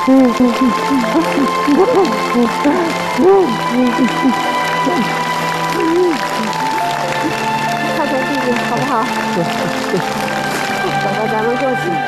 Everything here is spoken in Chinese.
快点，弟弟，好不好？走到咱们过去。